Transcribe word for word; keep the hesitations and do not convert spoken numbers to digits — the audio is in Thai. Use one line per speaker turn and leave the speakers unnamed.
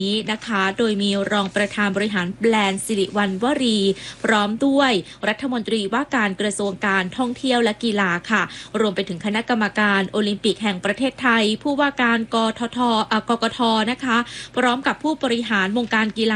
นี้นะคะโดยมีรองประธานบริหารแบรนด์สิริวัณวรีพร้อมด้วยรัฐมนตรีว่าการกระทรวงการท่องเที่ยวและกีฬาค่ะรวมไปถึงคณะกรรมการโอลิมปิกแห่งประเทศไทยผู้ว่าการกททกกทนะคะพร้อมกับผู้บริหารวงการกีฬา